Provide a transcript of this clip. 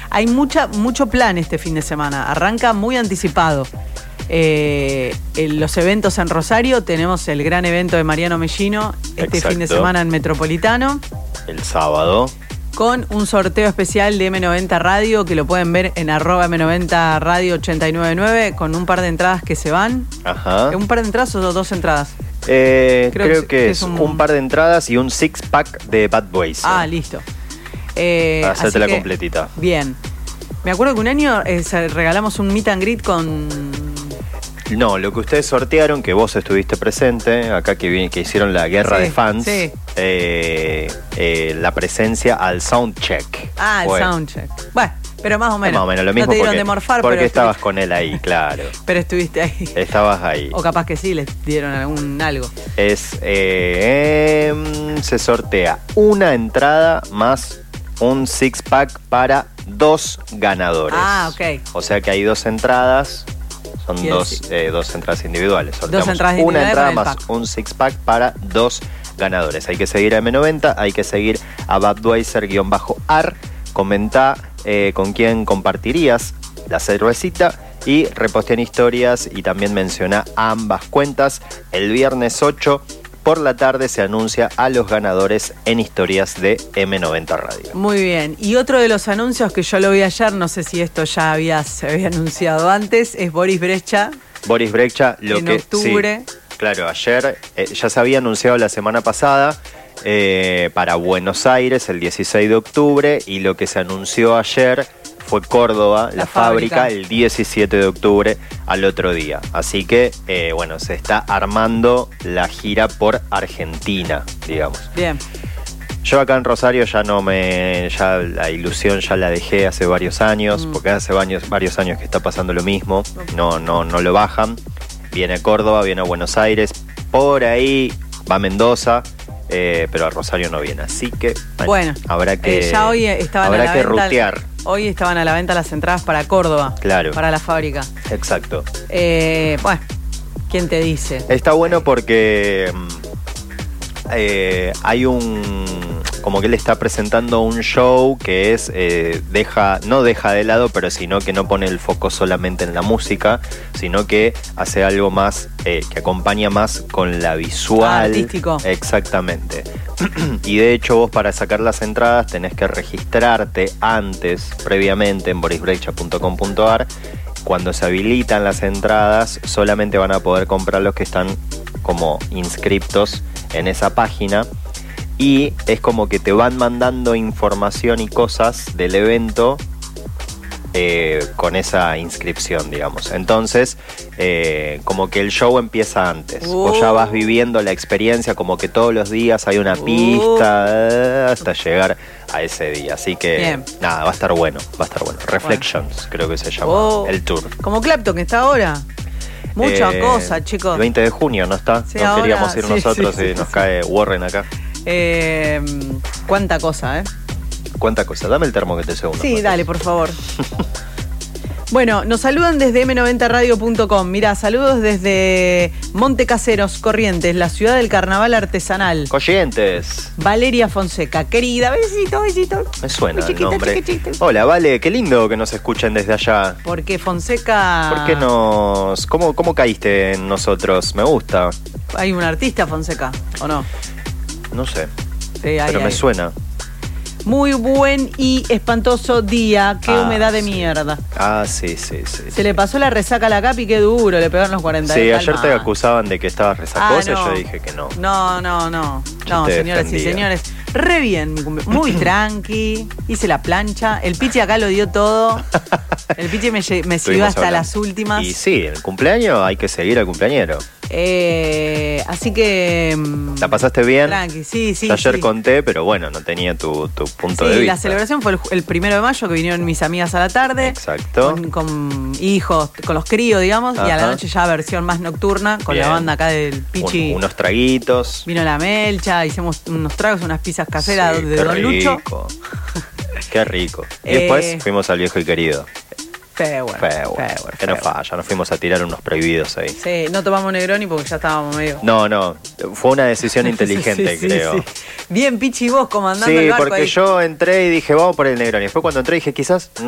Hay mucho plan este fin de semana. Arranca muy anticipado. En los eventos en Rosario tenemos el gran evento de Mariano Mellino este fin de semana en Metropolitano. El sábado. Con un sorteo especial de M90 Radio, que lo pueden ver en @M90 Radio 899, con un par de entradas que se van. Ajá. ¿Un par de entradas o 2 entradas? Creo que es un par de entradas y un 6-pack de Bad Boys. Ah, listo. Para hacerte la completita. Bien. Me acuerdo que un año regalamos un meet and greet con... No, lo que ustedes sortearon, que vos estuviste presente, acá que hicieron la guerra de fans, la presencia al Soundcheck. Ah, el Soundcheck. Bueno, pero más o menos. Más o menos lo mismo. No te dieron de morfar, porque estabas con él ahí, claro. Pero estuviste ahí. Estabas ahí. O capaz que sí, les dieron algo. Se sortea una entrada más un 6-pack para 2 ganadores. Ah, ok. O sea que hay 2 entradas. Son dos entradas individuales. Dos entradas individuales. Una entrada más un 6-pack para 2 ganadores. Hay que seguir a M90, hay que seguir a Budweiser-ar. Comentá con quién compartirías la cervecita y repostean historias y también menciona ambas cuentas. El viernes 8 por la tarde se anuncia a los ganadores en historias de M90 Radio. Muy bien. Y otro de los anuncios que yo lo vi ayer, no sé si esto ya se había anunciado antes, es Boris Brejcha. Boris Brejcha, en octubre. Sí, claro, ayer ya se había anunciado la semana pasada para Buenos Aires el 16 de octubre y lo que se anunció ayer fue Córdoba, la fábrica, el 17 de octubre al otro día. Así que, se está armando la gira por Argentina, digamos. Bien. Yo acá en Rosario ya la ilusión ya la dejé hace varios años, porque hace varios años que está pasando lo mismo. No lo bajan. Viene a Córdoba, viene a Buenos Aires, por ahí va a Mendoza. Pero a Rosario no viene, así que habrá que ya hoy estaban rutear. Hoy estaban a la venta las entradas para Córdoba, claro, para la fábrica. Exacto. ¿Quién te dice? Está bueno porque hay como que él está presentando un show que es no deja de lado, pero sino que no pone el foco solamente en la música, sino que hace algo más que acompaña más con la visual. Artístico. Exactamente. Y de hecho vos para sacar las entradas tenés que registrarte previamente en borisbrejcha.com.ar. Cuando se habilitan las entradas solamente van a poder comprar los que están como inscriptos en esa página. Y es como que te van mandando información y cosas del evento con esa inscripción, digamos. Entonces, como que el show empieza antes. Vos ya vas viviendo la experiencia, como que todos los días hay una pista hasta llegar a ese día. Así que, nada, va a estar bueno. Reflections, creo que se llama el tour. Como Clapton, que está ahora. Muchas cosas, chicos. El 20 de junio, ¿no está? Sí, no queríamos ir nosotros y nos cae Warren acá. Cuánta cosa, ¿Cuánta cosa? Dame el termo que te seguro. Sí, dale, por favor. Bueno, nos saludan desde m90radio.com. Mirá, saludos desde Montecaseros, Corrientes, la ciudad del carnaval artesanal. Corrientes. Valeria Fonseca, querida, besito. Me suena chiquita, el nombre. Chiquitita. Hola, Vale, qué lindo que nos escuchen desde allá. Porque Fonseca... ¿Por qué ¿Cómo caíste en nosotros? Me gusta. ¿Hay un artista Fonseca o no? No sé, sí, pero me suena. Muy buen y espantoso día. Qué humedad de mierda. Sí. Se le pasó la resaca a la Capi, qué duro. Le pegaron los 40. Sí, ayer te acusaban de que estabas resacosa y yo dije que no. No, señoras y señores. Re bien, muy tranqui. Hice la plancha. El Pichi acá lo dio todo. El Pichi me siguió hasta las últimas. Y sí, el cumpleaños hay que seguir al cumpleañero. Así que... ¿La pasaste bien? Tranqui, sí. Yo ayer conté, pero bueno, no tenía tu punto de vista. La celebración fue el 1 de mayo, que vinieron mis amigas a la tarde. Exacto. Con hijos, con los críos, digamos. Ajá. Y a la noche ya versión más nocturna, con la banda acá del Pichi. Unos traguitos. Vino la Melcha, hicimos unos tragos, unas pizzas caseras de Don Lucho. Qué rico. Y después fuimos al Viejo y Querido. Que no falla, nos fuimos a tirar unos prohibidos ahí. Sí, no tomamos Negroni porque ya estábamos medio... No, fue una decisión inteligente, creo. Sí. Bien, Pichi, vos comandando el barco porque ahí. Yo entré y dije, vamos por el Negroni. Después cuando entré dije, quizás